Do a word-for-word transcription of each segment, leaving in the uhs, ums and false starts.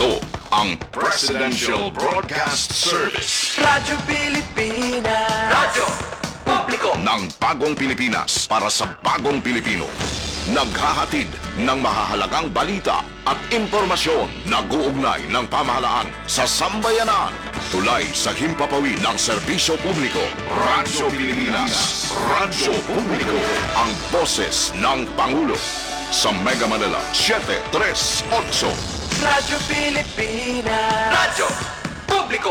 Ito ang Presidential Broadcast Service. Radyo Pilipinas. Radyo Publiko Ng bagong Pilipinas para sa bagong Pilipino. Naghahatid ng mahahalagang balita at impormasyon na guugnay ng pamahalaan sa sambayanan. Tulay sa himpapawid ng serbisyo publiko. Radyo Pilipinas. Radyo Publiko. Ang boses ng Pangulo. Sa Mega Manila, seven three eight. Radyo Pilipinas. Radyo Publiko.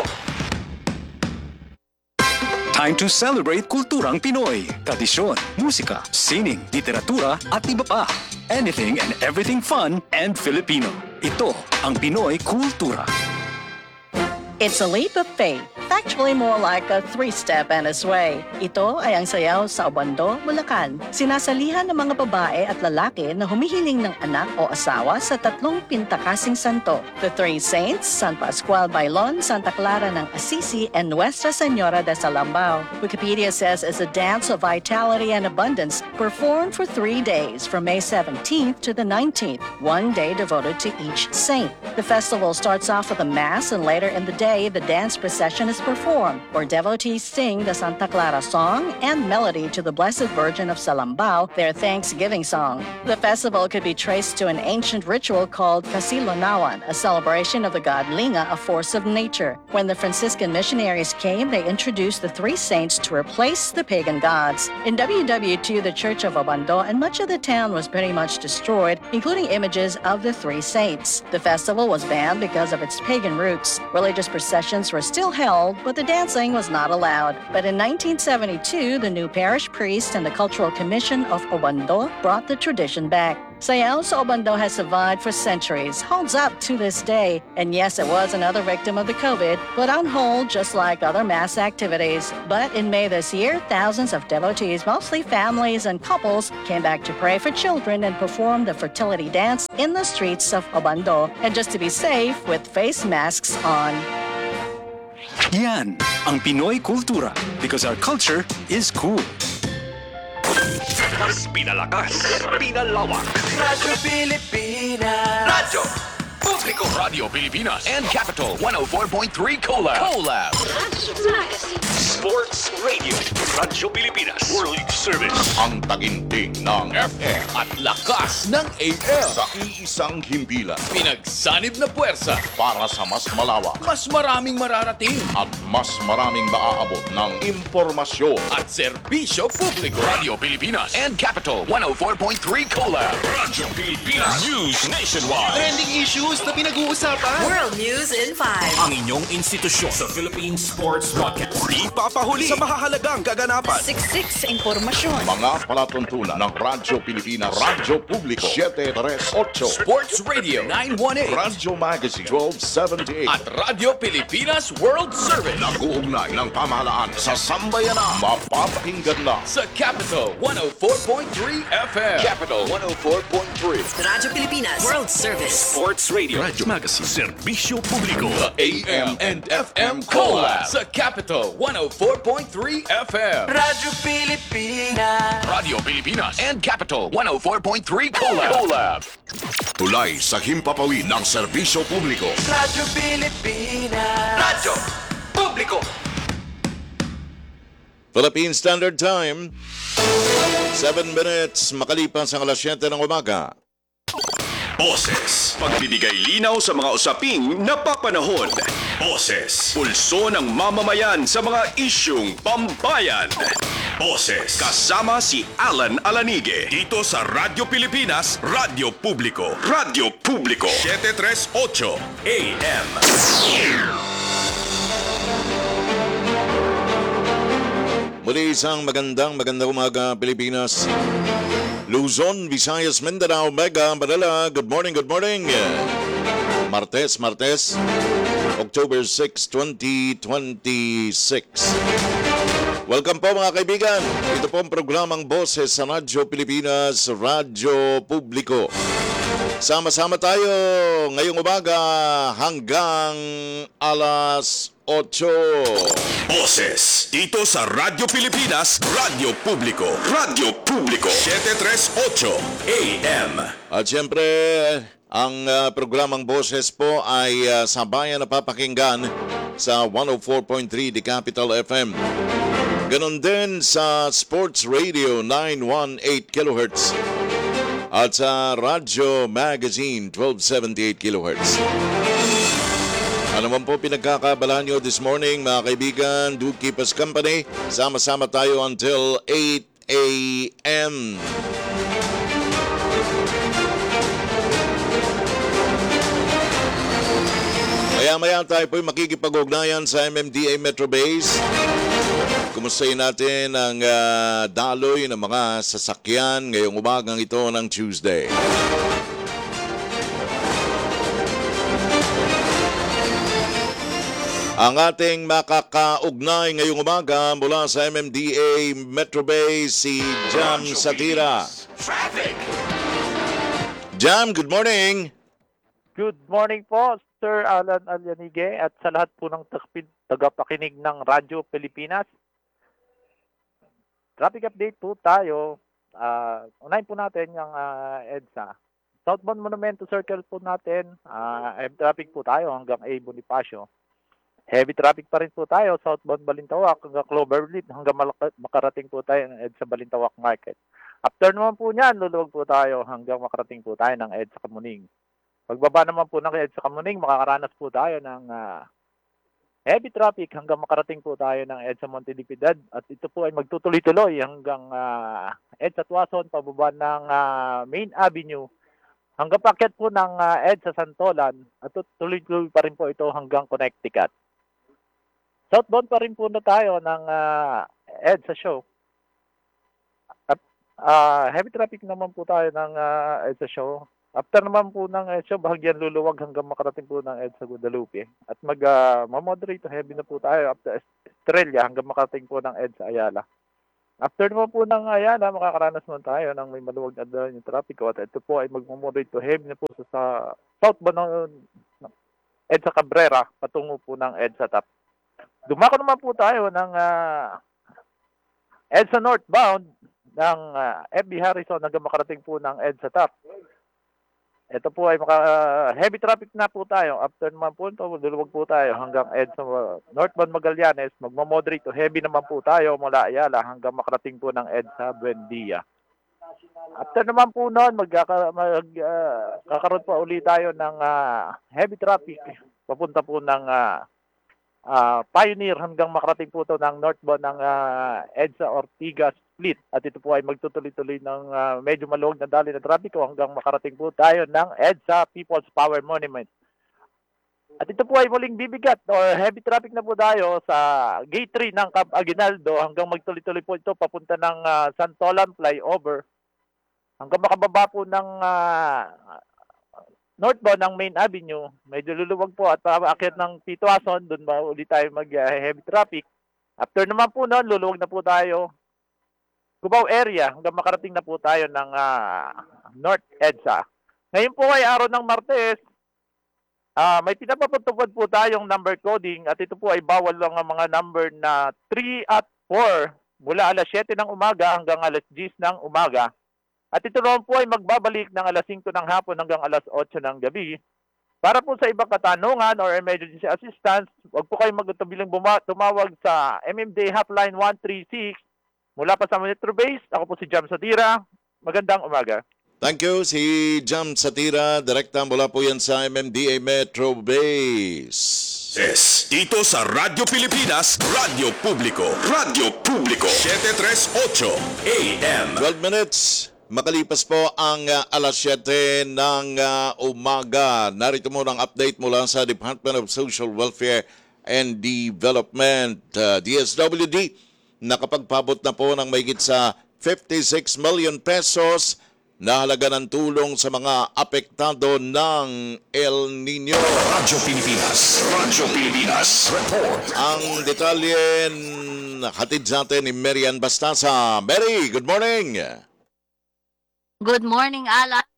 Time to celebrate kulturang Pinoy. Tradisyon, musika, sining, literatura at iba pa. Anything and everything fun and Filipino. Ito ang Pinoy Kultura. It's a leap of faith. Actually more like a three-step and a sway. Ito ay ang sayaw sa Obando, Bulacan. Sinasalihan ng mga babae at lalaki na humihiling ng anak o asawa sa tatlong pintakasing santo. The Three Saints, San Pascual Bailon, Santa Clara ng Assisi, and Nuestra Senora de Salambao. Wikipedia says it's a dance of vitality and abundance performed for three days from May seventeenth to the nineteenth, one day devoted to each saint. The festival starts off with a mass, and later in the day, the dance procession is performed, where devotees sing the Santa Clara song and melody to the Blessed Virgin of Salambao, their Thanksgiving song. The festival could be traced to an ancient ritual called Kasilonawan, a celebration of the god Linga, a force of nature. When the Franciscan missionaries came, they introduced the three saints to replace the pagan gods. In W W two, the Church of Obando and much of the town was pretty much destroyed, including images of the three saints. The festival was banned because of its pagan roots. Religious processions were still held, but the dancing was not allowed. But in nineteen seventy-two, the new parish priest and the Cultural Commission of Obando brought the tradition back. Sayaw sa Obando has survived for centuries, holds up to this day. And yes, it was another victim of the COVID, put on hold just like other mass activities. But in May this year, thousands of devotees, mostly families and couples, came back to pray for children and perform the fertility dance in the streets of Obando. And just to be safe, with face masks on. Yan ang Pinoy Kultura because our culture is cool. Mas pinalakas, pinalawak. Radyo Pilipinas. Radyo Publiko. Radio Pilipinas and Capital one oh four point three Collab. Collab. Sports Radio. Radyo Pilipinas. World Service. Ang taginting ng F M At lakas ng A M. sa iisang himpilan Pinagsanib na puwersa. para sa mas malawak Mas maraming mararating. at mas maraming maaabot ng impormasyon. At serbisyo publiko. Radio Pilipinas and Capital one oh four point three Collab. Radyo Pilipinas. News nationwide. Trending issues na pinag-uusapan. World News in five. Ang inyong institusyon sa Philippine Sports Broadcast. Di papahuli sa mahahalagang kaganapan. Siksik sa impormasyon. Mga palatuntunan ng Radyo Pilipinas, Radyo Publiko, seven three eight, Sports Radio nine one eight. Radyo Magazine, twelve seventy-eight. At Radio Pilipinas World Service. Nag-uugnay ng pamahalaan sa sambayanan. Mapapakinggan lang Sa Capital one oh four point three F M. Capital one oh four point three. Radyo Pilipinas World Service. Sports Radio. Radio Magazine. Serbisyo Publiko. The A M and F M Collab. Sa Capital one oh four point three F M. Radyo Pilipinas. Radio Pilipinas and Capital one oh four point three Collab. Collab. tulay sa himpapawid ng serbisyo publiko. Radyo Pilipinas. Radyo Publiko. Philippine Standard Time, seven minutes makalipas ang alas siyete ng umaga. Boses. Pagbibigay linaw sa mga usaping napapanahon. Boses. Pulso ng mamamayan sa mga isyung pambayan. Boses. Kasama si Alan Alanige. Dito sa Radyo Pilipinas, Radyo Publiko. Radyo Publiko. seven three eight A M. Muli isang magandang magandang umaga Pilipinas. Luzon, Visayas, Mindanao, Mega, Manila. Good morning, good morning. Martes, Martes, October sixth, twenty twenty-six. Welcome po mga kaibigan. Ito po ang programang Boses sa Radyo Pilipinas, Radyo Publiko. Sama-sama tayo ngayong umaga hanggang alas ocho. Boses. Dito sa Radyo Pilipinas, Radyo Publiko. Radyo Publiko. seven three eight A M. At siyempre, Ang ah, programang Boses po ay ah, sa bayan na papakinggan sa one oh four point three The Capital F M. Ganon din sa Sports Radio nine eighteen kilohertz at sa Radyo Magazine twelve seventy-eight kilohertz. Ano man po pinagkakabalahan nyo this morning, mga kaibigan, do keep us company. Sama-sama tayo until eight a.m. Maya-maya tayo po'y makikipag-ugnayan sa M M D A Metro Base. Kumustahin natin ang ah, daloy ng mga sasakyan ngayong umagang ito ng Tuesday. Ang ating makakaugnay ngayong umaga mula sa M M D A Metro Base, si Jam Satira. Traffic. Jam, good morning! Good morning po, Sir Alan Alyanige at sa lahat po ng takpid, tagapakinig ng Radyo Pilipinas. Traffic update po tayo. Uh, unahin po natin yung uh, EDSA. Southbound Monumento Circle po natin. Uh, heavy traffic po tayo hanggang A. Bonifacio. Heavy traffic pa rin po tayo southbound Balintawak hanggang Cloverleaf hanggang malak- makarating po tayo ng EDSA Balintawak Market. After naman po niyan, luluwag po tayo hanggang makarating po tayo ng EDSA Kamuning. Pagbaba naman po ng EDSA Kamuning, makakaranas po tayo ng uh, heavy traffic hanggang makarating po tayo ng EDSA Montelipidad. At ito po ay magtutuloy-tuloy hanggang uh, EDSA Tuason, pababa ng uh, Main Avenue, hanggang paket po ng uh, EDSA Santolan. At tuloy-tuloy pa rin po ito hanggang Connecticut. Southbound pa rin po na tayo ng uh, EDSA Show. At uh, heavy traffic naman po tayo ng uh, EDSA Show. After naman po ng EDSA, bahagyan luluwag hanggang makarating po ng EDSA Guadalupe. At mag, uh, mamoderate heavy na po tayo after Estrella hanggang makarating po ng EDSA Ayala. After naman po ng Ayala, makakaranas naman tayo ng may maluwag na daan yung trapiko. At ito po ay magmamoderate to heavy na po sa, sa southbound ng, ng EDSA Cabrera patungo po ng EDSA Top. Dumako naman po tayo ng uh, EDSA northbound ng uh, F B Harrison hanggang makarating po ng EDSA Top. Ito po ay maka, uh, heavy traffic na po tayo. After naman po ito, luluwag po tayo hanggang EDSA uh, northbound Magallanes. Magmamoderate to heavy naman po tayo mula Ayala hanggang makarating po ng EDSA Buendia. After naman po noon, magkaka, mag, uh, kakaroon pa ulit tayo ng uh, heavy traffic papunta po ng uh, uh, Pioneer hanggang makarating po ito ng northbound ng uh, EDSA Ortigas Split. At ito po ay magtutuloy-tuloy ng uh, medyo maluwag na dali na trapiko hanggang makarating po tayo ng EDSA People's Power Monument. At ito po ay muling bibigat or heavy traffic na po tayo sa Gate three ng Camp Aguinaldo hanggang magtuloy-tuloy po ito papunta ng uh, Santolan Flyover hanggang makababa po ng uh, northbound ng Main Avenue. Medyo luluwag po at paakyat ng Tituason, doon ba ulit tayo mag-heavy uh, traffic. After naman po noon, luluwag na po tayo Cubao area hanggang makarating na po tayo ng uh, North EDSA. Ngayon po ay araw ng Martes, uh, may pinapapatupad po tayong number coding at ito po ay bawal lang ang mga number na three at four mula alas siyete ng umaga hanggang alas diyes ng umaga. At ito naman po ay magbabalik ng alas singko ng hapon hanggang alas otso ng gabi. Para po sa ibang katanungan or emergency assistance, huwag po kayong magtabiling tumawag sa M M D A Hotline one three six. Mula pa sa Metro Base, ako po si Jam Satira. Magandang umaga. Thank you, si Jam Satira. Direkta mula po yan sa M M D A Metro Base. Yes, dito sa Radyo Pilipinas, Radyo Publiko, Radyo Publiko, seven thirty-eight A M. twelve minutes. Makalipas po ang uh, alas siyete ng uh, umaga. Narito mo ang update mula sa Department of Social Welfare and Development, uh, D S W D. Nakapagpabot na po ng mahigit sa fifty-six million pesos na halaga ng tulong sa mga apektado ng El Nino. Radyo Pilipinas. Radyo Pilipinas. Report. Ang detalye hatid sa atin ni Marian Bastasa. Mary, good morning. Good morning, Alan.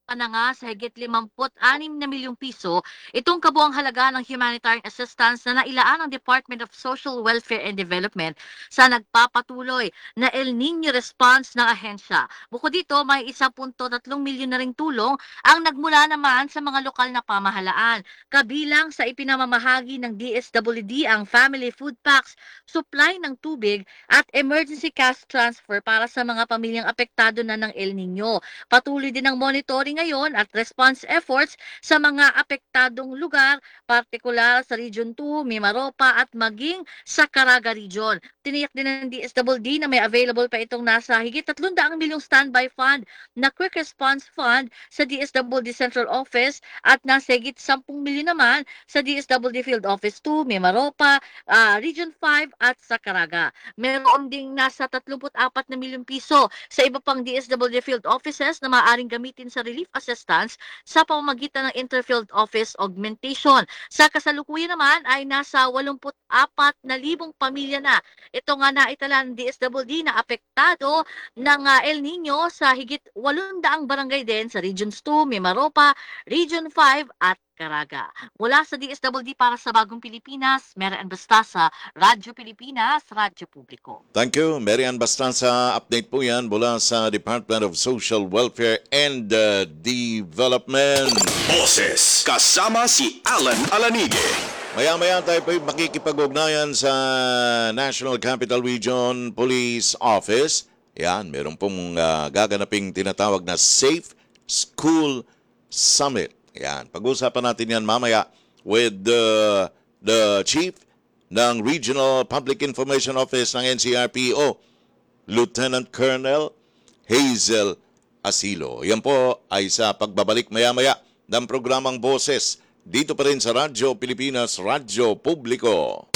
pa na nga sa higit limampu't anim na milyong piso itong kabuang halaga ng humanitarian assistance na nailaan ng Department of Social Welfare and Development sa nagpapatuloy na El Nino response ng ahensya. Bukod dito, may one point three milyon na ring tulong ang nagmula naman sa mga lokal na pamahalaan. Kabilang sa ipinamamahagi ng D S W D ang family food packs, supply ng tubig at emergency cash transfer para sa mga pamilyang apektado na ng El Nino. Patuloy din ang monitoring ngayon at response efforts sa mga apektadong lugar, partikular sa Region two, Mimaropa at maging sa Caraga Region. Tiniyak din ng D S W D na may available pa itong nasa higit three hundred milyong standby fund na quick response fund sa D S W D Central Office at nasa higit ten milyon naman sa D S W D Field Office two, Mimaropa, uh, Region five at sa Caraga. Meron ding nasa thirty-four na milyong piso sa iba pang D S W D Field Offices na maaaring gamitin sa relief assistance sa pamamagitan ng Interfield Office Augmentation. Sa kasalukuyan naman ay nasa eighty-four na libong pamilya na ito nga naitala ng D S W D na apektado ng uh, El Nino sa higit eight hundred barangay din sa Regions two, Mimaropa, Region five at Caraga. Mula sa D S W D para sa Bagong Pilipinas, Marian Bastasa, Radyo Pilipinas, Radyo Publiko. Thank you, Marian Bastanza. Update po yan mula sa Department of Social Welfare and uh, Development. Boses kasama si Alan Alanige. Maya-maya tayo po makikipag-ugnayan sa National Capital Region Police Office. Yan, meron pong uh, gaganaping tinatawag na Safe School Summit. Yan, pag-uusapan natin yan mamaya with uh, the Chief ng Regional Public Information Office ng N C R P O, Lieutenant Colonel Hazel Asilo. Yan po ay sa pagbabalik maya-maya ng programang Boses dito pa rin sa Radyo Pilipinas, Radyo Publiko.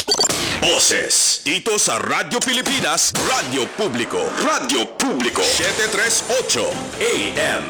Boses dito sa Radyo Pilipinas, Radyo Publiko, Radyo Publiko seven thirty-eight A M.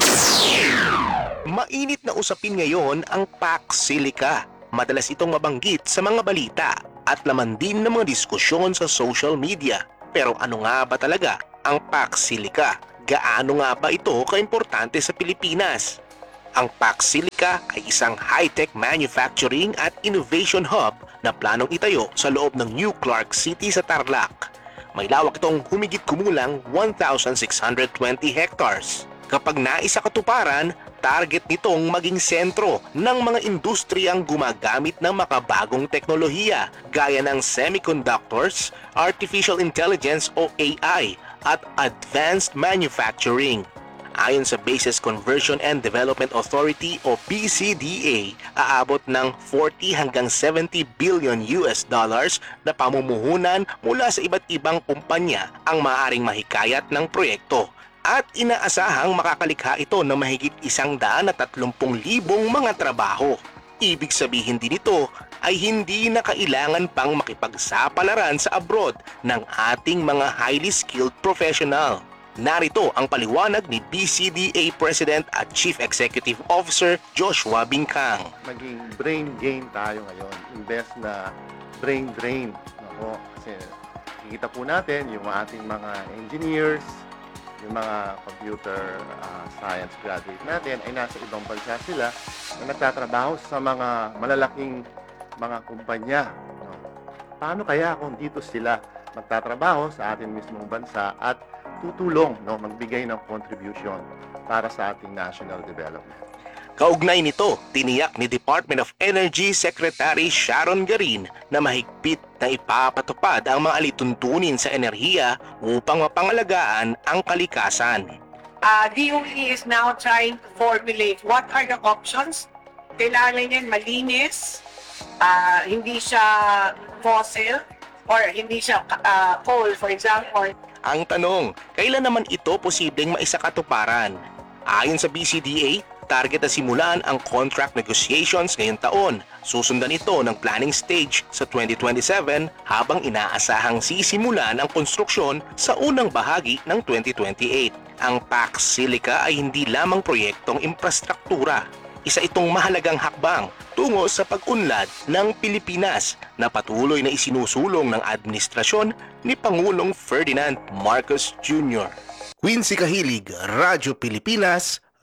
Mainit na usapin ngayon ang Pax Silica. Madalas itong mabanggit sa mga balita at laman din ng mga diskusyon sa social media. Pero ano nga ba talaga ang Pax Silica? Gaano nga ba ito kaimportante sa Pilipinas? Ang Pax Silica ay isang high-tech manufacturing at innovation hub na planong itayo sa loob ng New Clark City sa Tarlac. May lawak itong humigit kumulang one thousand six hundred twenty hectares. Kapag naisa katuparan, target nitong maging sentro ng mga industriyang gumagamit ng makabagong teknolohiya gaya ng semiconductors, artificial intelligence o A I at advanced manufacturing. Ayon sa Bases Conversion and Development Authority o B C D A, aabot ng forty hanggang seventy billion U S dollars na pamumuhunan mula sa iba't ibang kumpanya ang maaaring mahikayat ng proyekto. At inaasahang makakalikha ito ng mahigit isang daan at tatlumpung libong mga trabaho. Ibig sabihin din ito ay hindi na kailangan pang makipagsapalaran sa abroad ng ating mga highly skilled professional. Narito ang paliwanag ni B C D A President at Chief Executive Officer Joshua Bincang. Maging brain gain tayo ngayon, imbes na brain drain. Ako, kasi kikita po natin yung ating mga engineers, yung mga computer uh, science graduate natin ay nasa ibang bansa sila na nagtatrabaho sa mga malalaking mga kumpanya. No? Paano kaya kung dito sila magtatrabaho sa ating mismong bansa at tutulong, no, magbigay ng contribution para sa ating national development? Kaugnay nito, tiniyak ni Department of Energy Secretary Sharon Garin na mahigpit na ipapatupad ang mga alituntunin sa enerhiya upang mapangalagaan ang kalikasan. Uh, D O E is now trying to formulate what are the options. Kailangan yan malinis, uh, hindi siya fossil, or hindi siya uh, coal, for example. Ang tanong, kailan naman ito posibleng maisakatuparan? Ayon sa B C D A, target na simulan ang contract negotiations ngayong taon. Susundan ito ng planning stage sa twenty twenty-seven habang inaasahang sisimulan ang konstruksyon sa unang bahagi ng twenty twenty-eight. Ang Pax Silica ay hindi lamang proyektong infrastruktura. Isa itong mahalagang hakbang tungo sa pag-unlad ng Pilipinas na patuloy na isinusulong ng administrasyon ni Pangulong Ferdinand Marcos Junior Quincy Kahilig, Radyo Pilipinas,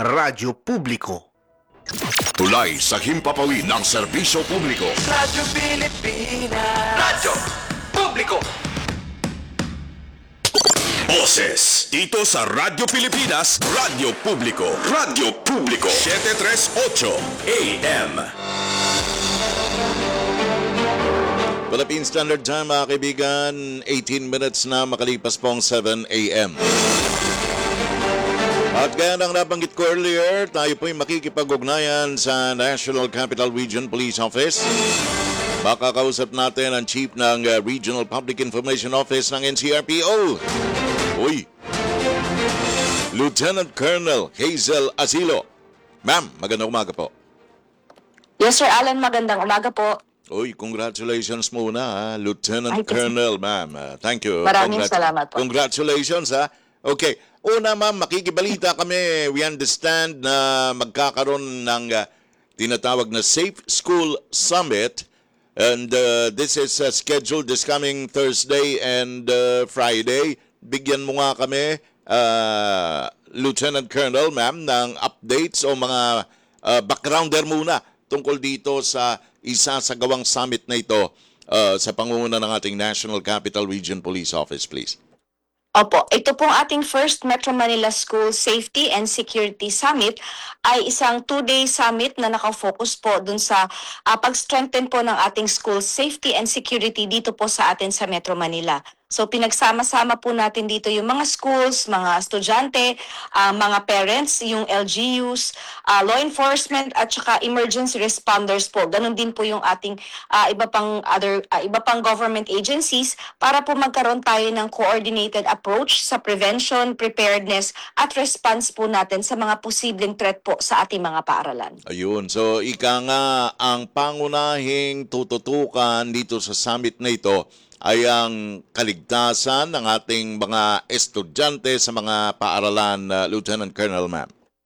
Radyo Publiko. Tulay sa himpapawid ng serbisyo publiko. Radyo Pilipinas. Radyo Publiko. Boses dito sa Radyo Pilipinas, Radyo Publiko. Radyo Publiko seven thirty-eight A M. Philippine Standard Time, mga kaibigan, eighteen minutes na makalipas pong seven A M. At gaya ng nabanggit ko earlier, tayo po'y makikipag-ugnayan sa National Capital Region Police Office. Baka kausap natin ang Chief ng uh, Regional Public Information Office ng N C R P O. Uy! Lieutenant Colonel Hazel Asilo. Ma'am, magandang umaga po. Yes, Sir Alan, magandang umaga po. Uy, congratulations muna, ha? Lieutenant Ay, Colonel, ma'am. Uh, thank you. Maraming Congrat- salamat po. Congratulations, ha? Okay. Una, ma'am, makikibalita kami. We understand na magkakaroon ng uh, tinatawag na Safe School Summit. And uh, this is uh, scheduled this coming Thursday and uh, Friday. Bigyan mo nga kami, uh, Lieutenant Colonel, ma'am, ng updates o mga uh, backgrounder muna tungkol dito sa isa sa gawang summit na ito uh, sa pangunguna ng ating National Capital Region Police Office, please. Opo, ito pong ating first Metro Manila School Safety and Security Summit ay isang two-day summit na nakafocus po dun sa uh, pag-strengthen po ng ating school safety and security dito po sa atin sa Metro Manila. So pinagsama-sama po natin dito yung mga schools, mga estudyante, uh, mga parents, yung L G Us, uh, law enforcement at saka emergency responders po. Ganon din po yung ating uh, iba pang other uh, iba pang government agencies para po magkaroon tayo ng coordinated approach sa prevention, preparedness at response po natin sa mga posibleng threat po sa ating mga paaralan. Ayun. So, ika nga, ang pangunahing tututukan dito sa summit na ito ay ang kaligtasan ng ating mga estudyante sa mga paaralan, uh, Lieutenant Colonel, ma'am.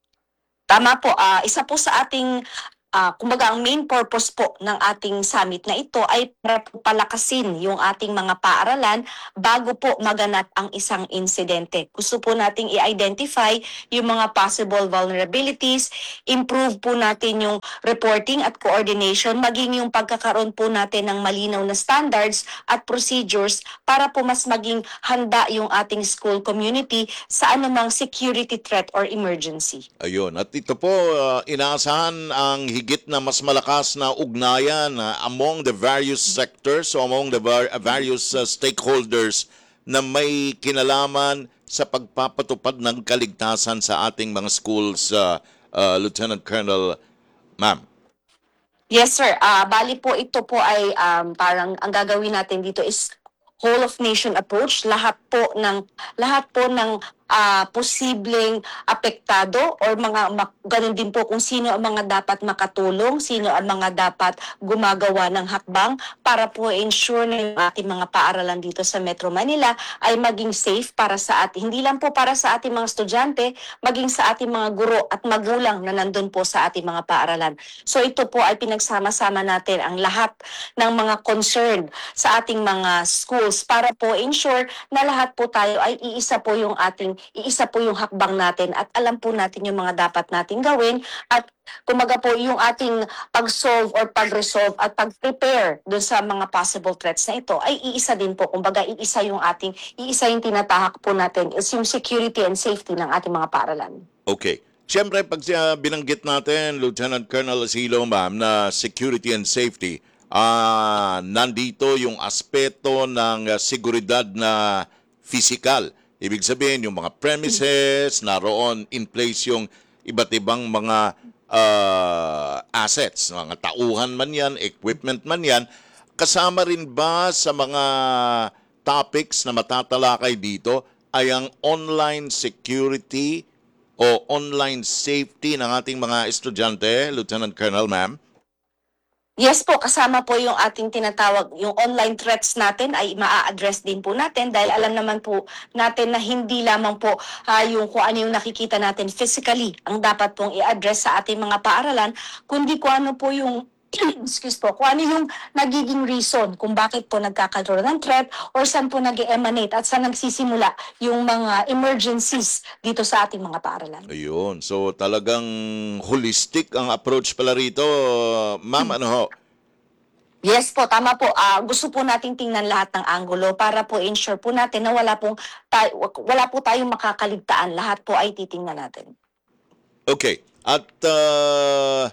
Tama po, uh, isa po sa ating Uh, kumbaga ang main purpose po ng ating summit na ito ay para po palakasin yung ating mga paaralan bago po maganap ang isang insidente. Gusto po nating i-identify yung mga possible vulnerabilities, improve po natin yung reporting at coordination, maging yung pagkakaroon po natin ng malinaw na standards at procedures para po mas maging handa yung ating school community sa anumang security threat or emergency. Ayun. At ito po, uh, inaasahan ang higit na mas malakas na ugnayan uh, among the various sectors o among the var- various uh, stakeholders na may kinalaman sa pagpapatupad ng kaligtasan sa ating mga schools, uh, uh, Lieutenant Colonel, ma'am. Yes, sir. Uh, bali po ito po ay um, parang ang gagawin natin dito is whole of nation approach. Lahat po ng lahat po ng uh, posibleng apektado or mga ganun din po kung sino ang mga dapat makatulong, sino ang mga dapat gumagawa ng hakbang para po ensure na yung ating mga paaralan dito sa Metro Manila ay maging safe para sa ating, hindi lang po para sa ating mga estudyante, maging sa ating mga guro at magulang na nandun po sa ating mga paaralan. So ito po ay pinagsama-sama natin ang lahat ng mga concern sa ating mga schools para po ensure na lahat po tayo ay iisa po yung ating iisa po yung hakbang natin at alam po natin yung mga dapat nating gawin at kumaga po yung ating pag-solve or pag-resolve at pag-prepare doon sa mga possible threats na ito ay iisa din po. Kumbaga iisa yung ating, iisa yung tinatahak po natin is yung security and safety ng ating mga paaralan. Okay. Siyempre, pag uh, binanggit natin, Lieutenant Colonel Asilo, ma'am, na security and safety, uh, nandito yung aspeto ng uh, seguridad na physical. Ibig sabihin, yung mga premises, naroon in place yung iba't ibang mga uh, assets, mga tauhan man yan, equipment man yan. Kasama rin ba sa mga topics na matatalakay dito ay ang online security o online safety ng ating mga estudyante, Lieutenant Colonel, ma'am? Yes po, kasama po yung ating tinatawag, yung online threats natin ay maa-address din po natin dahil alam naman po natin na hindi lamang po uh, yung kung ano yung nakikita natin physically ang dapat pong i-address sa ating mga paaralan, kundi kung ano po yung excuse po, kung ano yung nagiging reason kung bakit po nagkakaroon ng threat or saan po nag-emanate at saan nagsisimula yung mga emergencies dito sa ating mga paaralan. Ayun. So talagang holistic ang approach pala rito. Ma'am, ano ho? Yes po, tama po. Ah, gusto po nating tingnan lahat ng anggulo para po ensure po natin na wala pong tay- wala po tayong makakaligtaan. Lahat po ay titingnan natin. Okay. At uh,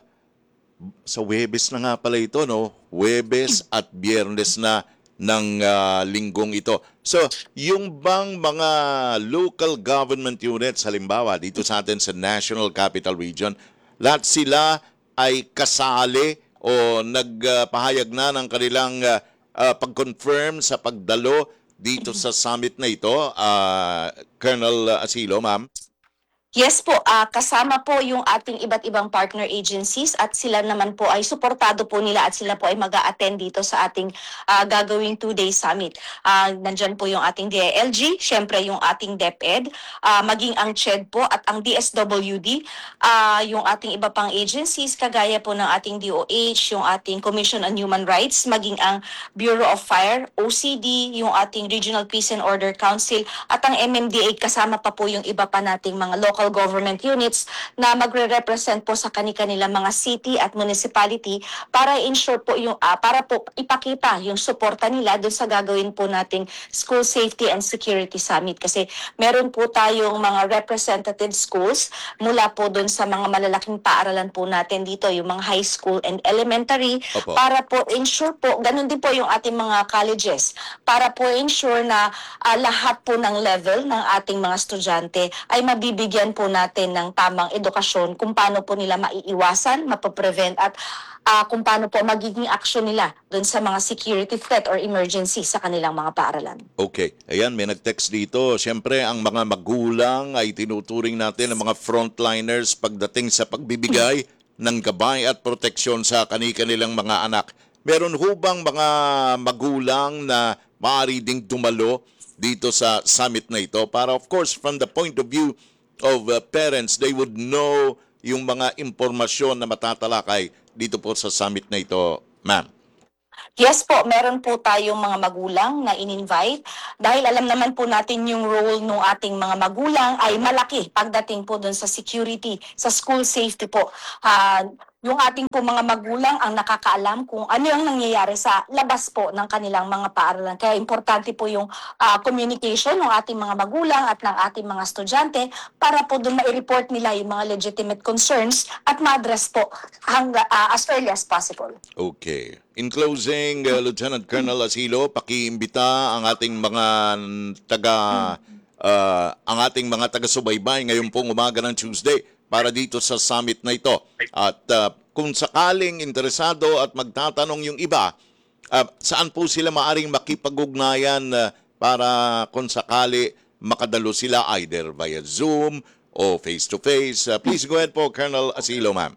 sa Huwebes na nga pala ito, no? Huwebes at Biyernes na ng uh, linggong ito. So, yung bang mga local government units, halimbawa dito sa atin sa National Capital Region, lahat sila ay kasali o nagpahayag na ng kanilang uh, uh, pag-confirm sa pagdalo dito sa summit na ito, uh, Colonel Asilo, ma'am? Yes po, ah, kasama po yung ating iba't ibang partner agencies at sila naman po ay suportado po nila at sila po ay mag-a-attend dito sa ating ah, gagawing two-day summit. Ah, nandyan po yung ating D I L G, syempre yung ating DepEd, ah, maging ang C H E D po at ang D S W D, ah, yung ating iba pang agencies kagaya po ng ating D O H, yung ating Commission on Human Rights, maging ang Bureau of Fire, O C D, yung ating Regional Peace and Order Council at ang M M D A kasama pa po yung iba pa nating mga local government units na magre-represent po sa kani-kanilang mga city at municipality para ensure po yung uh, para po ipakita yung suporta nila doon sa gagawin po nating School Safety and Security Summit kasi meron po tayong mga representative schools mula po doon sa mga malalaking paaralan po natin dito yung mga high school and elementary. Opo. Para po ensure po ganun din po yung ating mga colleges para po ensure na uh, lahat po ng level ng ating mga estudyante ay mabibigyan po natin ng tamang edukasyon kung paano po nila maiiwasan, mapaprevent at uh, kung paano po magiging action nila doon sa mga security threat or emergency sa kanilang mga paaralan. Okay. Ayan, may nag-text dito. Siyempre, ang mga magulang ay tinuturing natin ang mga frontliners pagdating sa pagbibigay ng gabay at proteksyon sa kani-kanilang mga anak. Meron hubang mga magulang na maaari ding dumalo dito sa summit na ito para, of course, from the point of view of uh, parents, they would know yung mga impormasyon na matatalakay dito po sa summit na ito, ma'am. Yes po, meron po tayong mga magulang na in-invite dahil alam naman po natin yung role ng ating mga magulang ay malaki pagdating po dun sa security, sa school safety po. Uh, yung ating po mga magulang ang nakakaalam kung ano yung nangyayari sa labas po ng kanilang mga paaralan. Kaya importante po yung uh, communication ng ating mga magulang at ng ating mga estudyante para po doon ma-report nila yung mga legitimate concerns at ma-address po hangga, uh, as early as possible. Okay. In closing, uh, Lieutenant Colonel Asilo, pakiimbita ang ating mga taga uh, ang ating mga taga-subaybay ngayon pong umaga ng Tuesday para dito sa summit na ito. At uh, kung sakaling interesado at magtatanong yung iba, uh, saan po sila maaring makipag-ugnayan uh, para kung sakali makadalo sila either via Zoom o face-to-face. Uh, please go ahead po, Colonel Asilo, ma'am.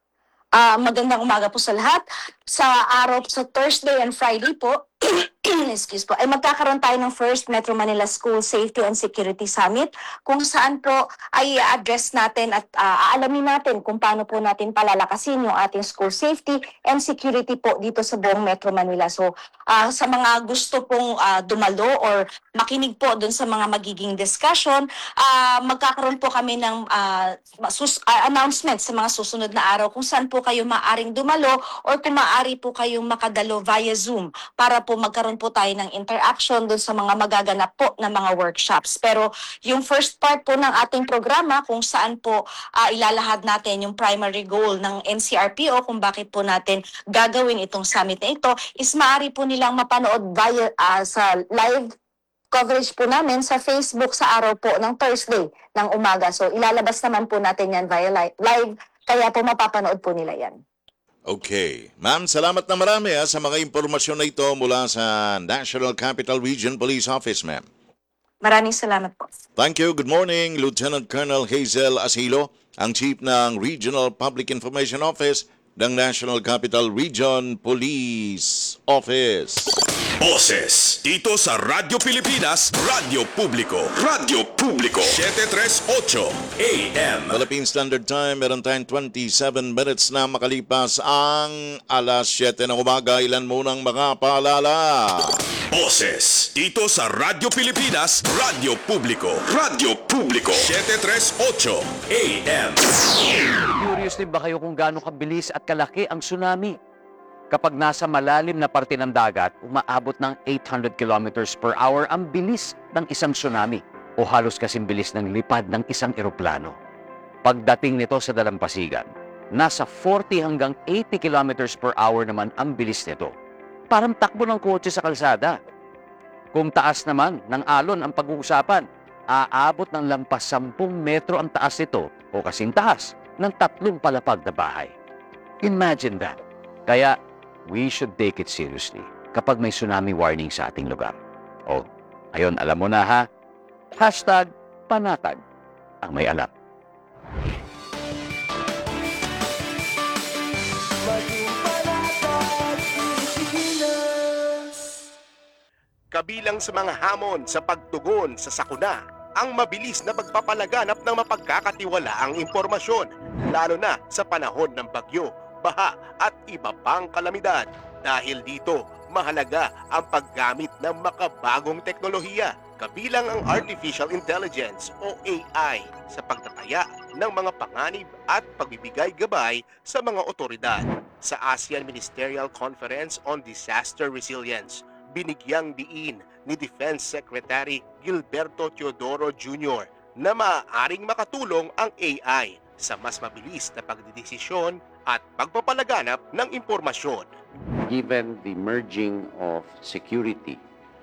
Uh, magandang umaga po sa lahat. Sa araw, sa Thursday and Friday po, excuse po, ay magkakaroon tayo ng first Metro Manila School Safety and Security Summit kung saan po ay address natin at uh, aalamin natin kung paano po natin palalakasin yung ating school safety and security po dito sa buong Metro Manila. So uh, sa mga gusto pong uh, dumalo or makinig po dun sa mga magiging discussion, uh, magkakaroon po kami ng uh, sus- uh, announcement sa mga susunod na araw kung saan po kayo maaring dumalo or kung maaari po kayong makadalo via Zoom para po magkaroon po tayo ng interaction dun sa mga magaganap po na mga workshops. Pero yung first part po ng ating programa kung saan po uh, ilalahad natin yung primary goal ng N C R P O kung bakit po natin gagawin itong summit na ito is maaari po nilang mapanood via uh, sa live coverage po namin sa Facebook sa araw po ng Thursday ng umaga. So ilalabas naman po natin yan via live, live kaya po mapapanood po nila yan. Okay. Ma'am, salamat na marami ha, sa mga impormasyon na ito mula sa National Capital Region Police Office, ma'am. Maraming salamat po. Thank you. Good morning, Lieutenant Colonel Hazel Asilo, ang Chief ng Regional Public Information Office ng National Capital Region Police Office. Boses dito sa Radyo Pilipinas, Radyo Publiko, Radyo Publiko, seven thirty-eight A M. Philippine Standard Time, meron tayong twenty-seven minutes na makalipas ang alas siyete ng umaga. Ilan munang mga paalala. Boses dito sa Radyo Pilipinas, Radyo Publiko, Radyo Publiko, seven thirty-eight A M. Curious din ba kayo kung gaano kabilis at kalaki ang tsunami? Kapag nasa malalim na parte ng dagat, umaabot ng eight hundred kilometers per hour ang bilis ng isang tsunami o halos kasing bilis ng lipad ng isang eroplano. Pagdating nito sa dalampasigan, nasa forty hanggang eighty kilometers per hour naman ang bilis nito. Parang takbo ng kotse sa kalsada. Kung taas naman ng alon ang pag-uusapan, aabot ng lampas sampung metro ang taas nito o kasing taas ng tatlong palapag na bahay. Imagine that. Kaya, we should take it seriously kapag may tsunami warning sa ating lugar. O, ayun, alam mo na ha? Hashtag panatag ang may alam. Kabilang sa mga hamon sa pagtugon sa sakuna, ang mabilis na pagpapalaganap ng mapagkakatiwalaang impormasyon, lalo na sa panahon ng bagyo, baha at iba pang kalamidad. Dahil dito, mahalaga ang paggamit ng makabagong teknolohiya, kabilang ang Artificial Intelligence o A I sa pagtataya ng mga panganib at pagbibigay gabay sa mga otoridad. Sa ASEAN Ministerial Conference on Disaster Resilience, binigyang diin ni Defense Secretary Gilberto Teodoro Junior na maaaring makatulong ang A I sa mas mabilis na pagdidesisyon at pagpapalaganap ng impormasyon. Given the merging of security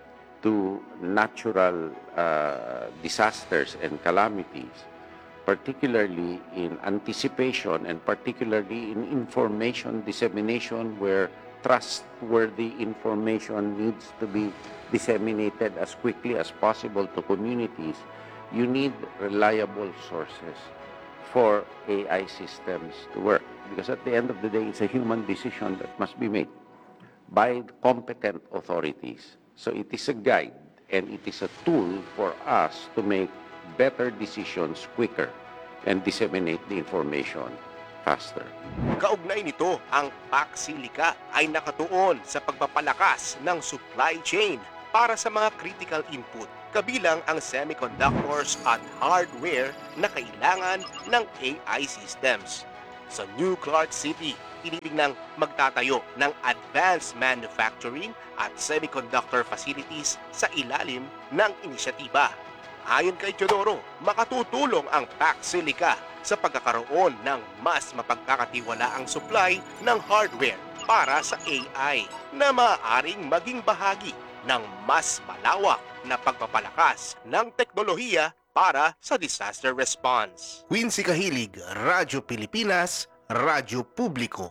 to natural uh, disasters and calamities, particularly in anticipation and particularly in information dissemination where trustworthy information needs to be disseminated as quickly as possible to communities, you need reliable sources for A I systems to work. Because at the end of the day, it's a human decision that must be made by competent authorities. So it is a guide and it is a tool for us to make better decisions quicker and disseminate the information faster. Kaugnay nito, ang Paxilica ay nakatuon sa pagpapalakas ng supply chain para sa mga critical input, kabilang ang semiconductors at hardware na kailangan ng A I systems. Sa New Clark City, inilig ng magtatayo ng advanced manufacturing at semiconductor facilities sa ilalim ng inisyatiba. Ayon kay Teodoro, makatutulong ang Paxilica sa pagkakaroon ng mas mapagkakatiwalaang supply ng hardware para sa A I na maaaring maging bahagi ng mas malawak na pagpapalakas ng teknolohiya para sa disaster response. Quincy Kahilig, Radyo Pilipinas, Radyo Publiko.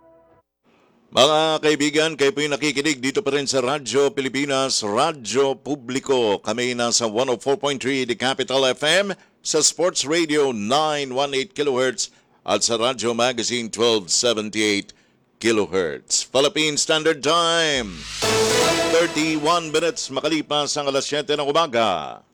Mga kaibigan, kayo po'y nakikinig dito pa rin sa Radyo Pilipinas, Radyo Publiko. Kami nasa one oh four point three The Capital F M, sa Sports Radio nine eighteen kilohertz at sa Radyo Magazine twelve seventy-eight kilohertz. Philippine Standard Time, thirty-one minutes makalipas ang alas siyete ng umaga.